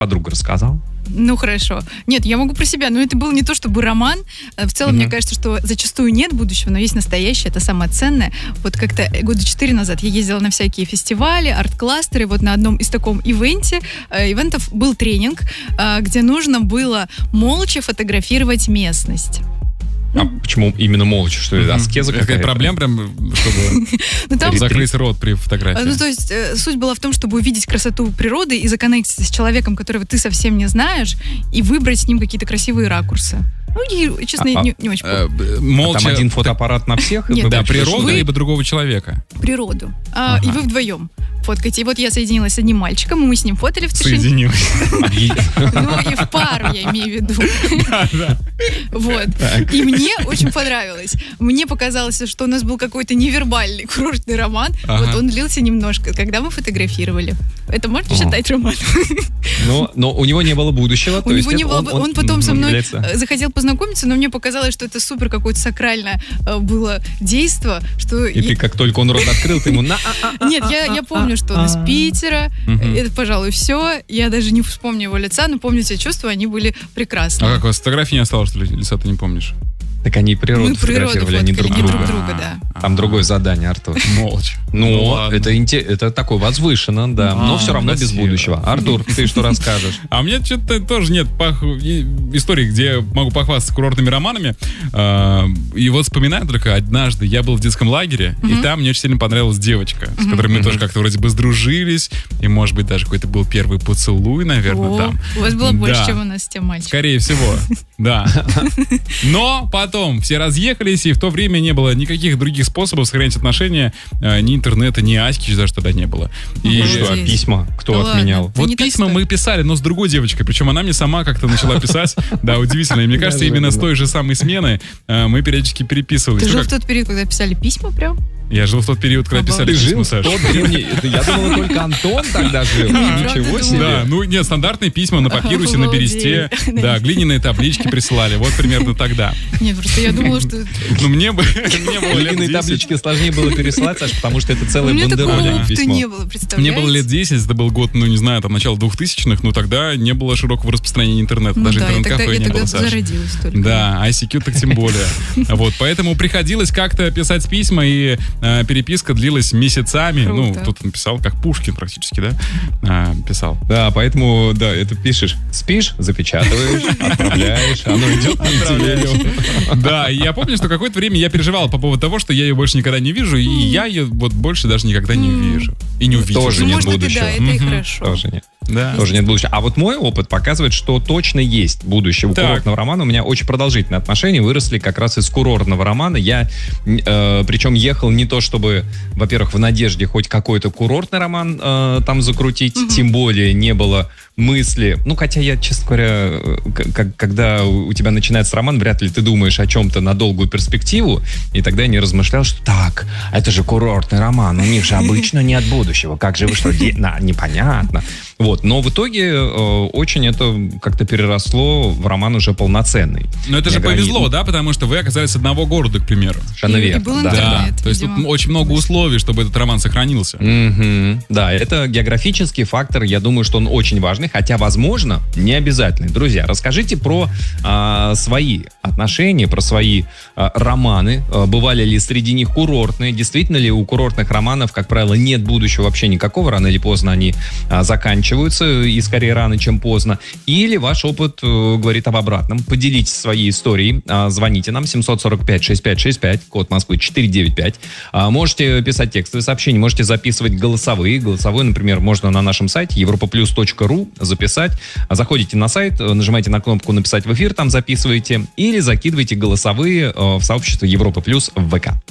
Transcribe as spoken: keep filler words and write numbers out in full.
Подруга рассказала? Ну, хорошо. Нет, я могу про себя, но это был не то чтобы роман. В целом, mm-hmm. мне кажется, что зачастую нет будущего, но есть настоящее, это самое ценное. Вот как-то года четыре назад я ездила на всякие фестивали, арт-кластеры. Вот на одном из таком ивенте, э, ивентов был тренинг, э, где нужно было молча фотографировать местность. А почему именно молча? Что это аскеза какая-то? Какая проблема прям, чтобы закрыть рот при фотографии? Ну, то есть, суть была в том, чтобы увидеть красоту природы и законнектиться с человеком, которого ты совсем не знаешь, и выбрать с ним какие-то красивые ракурсы. Ну, и, честно, а, не, не очень а, молча. А там один фотоаппарат на всех? Нет, да, природу вы... либо другого человека. Природу. А, ага. И вы вдвоем фоткаете. И вот я соединилась с одним мальчиком, и мы с ним фотали в тишине. Соединилась. Ну, и в пару, я имею в виду. Вот. И мне очень понравилось. Мне показалось, что у нас был какой-то невербальный курортный роман. Вот он длился немножко, когда мы фотографировали. Это можно считать романом? Но у него не было будущего. У него не было. Он потом со мной захотел познакомиться, но мне показалось, что это супер какое-то сакральное было действо. И ты, как только он рот открыл, ты ему на... Нет, я помню, что он из Питера. Это, пожалуй, все. Я даже не вспомню его лица, но помню те чувства, они были прекрасны. А как, у вас фотографии не осталось, что ли? Лица ты не помнишь? Так они природу Мы фотографировали, а не друг друга. друг друга, да. Там другое задание, Артур. Молча. Ну, ну это, это такое возвышенно, да. А, но все равно красиво. Без будущего. Артур, ты что расскажешь? А у меня что-то тоже нет пах... истории, где я могу похвастаться курортными романами. И вот вспоминаю только однажды, я был в детском лагере, mm-hmm. и там мне очень сильно понравилась девочка, с которой mm-hmm. мы тоже как-то вроде бы сдружились, и, может быть, даже какой-то был первый поцелуй, наверное, О, там. У вас было да. больше, чем у нас с тем мальчиком. Скорее всего, да. Но потом все разъехались, и в то время не было никаких других способов сохранить отношения, ни интернета, ни аськи даже тогда не было. И что, а письма кто да отменял? Ладно, вот письма мы писали, но с другой девочкой, причем она мне сама как-то начала писать, да, удивительно. И мне кажется, именно с той же самой смены мы периодически переписывались. Ты жил в тот период, когда писали письма прям? Я жил в тот период, когда писали письма, Саша. Я думал, только Антон тогда жил. Ничего себе. Да, ну нет, стандартные письма на папирусе, на бересте, да, глиняные таблички присылали, вот примерно тогда. Нет, просто я думала, что... Ну мне бы было лет Глиняные таблички сложнее было переслать, Саша, потому что это целое бандерольное письмо. не было, представляете? Мне было лет десять, это был год, ну не знаю, там начало двухтысячных, но тогда не было широкого распространения интернета, даже интернет-кафе не было, Саша. Зародилась только. Да, ай си кью так тем более. Вот, поэтому приходилось как-то писать письма, и переписка длилась месяцами. Круто. Ну, кто-то написал, как Пушкин практически, да, а, писал. Да, поэтому, да, это пишешь, спишь, запечатываешь, отправляешь, оно идет на неделю. Да, и я помню, что какое-то время я переживал по поводу того, что я ее больше никогда не вижу, и я ее вот больше даже никогда не вижу. И не увижу. Тоже нет Может, будущего. Да, это и хорошо. Тоже нет. Да. Тоже нет будущего. А вот мой опыт показывает, что точно есть будущее у так. курортного романа. У меня очень продолжительные отношения выросли как раз из курортного романа. Я, э, причем, ехал не то, чтобы, во-первых, в надежде хоть какой-то курортный роман э, там закрутить, угу. тем более не было мысли. Ну, хотя я, честно говоря, как, когда у тебя начинается роман, вряд ли ты думаешь о чем-то на долгую перспективу. И тогда я не размышлял, что так, это же курортный роман, у них же обычно нет будущего. Как же вы что, де... на, непонятно. Вот. Но в итоге э, очень это как-то переросло в роман уже полноценный. Но это же Неограниченный. Повезло, да, потому что вы оказались с одного города, к примеру. Совершенно И, верно. и был да. интернет, Да. То есть тут очень много условий, чтобы этот роман сохранился. Mm-hmm. Да, это географический фактор, я думаю, что он очень важный, хотя, возможно, не обязательный. Друзья, расскажите про а, свои отношения, про свои а, романы. А, бывали ли среди них курортные? Действительно ли у курортных романов, как правило, нет будущего вообще никакого? Рано или поздно они а, заканчиваются, и скорее рано, чем поздно. Или ваш опыт а, говорит об обратном? Поделитесь своей историей. А, звоните нам семь сорок пять шестьдесят пять шестьдесят пять, код Москвы четыре девять пять. А, можете писать текстовые сообщения, можете записывать голосовые. Голосовые, например, можно на нашем сайте европа плюс точка ру записать. Заходите на сайт, нажимаете на кнопку «Написать в эфир», там записываете, или закидывайте голосовые в сообщество Европа Плюс в ВК.